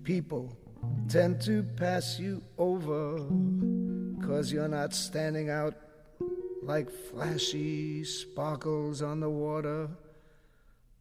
People tend to pass you over 'cause you're not standing out like flashy sparkles on the water.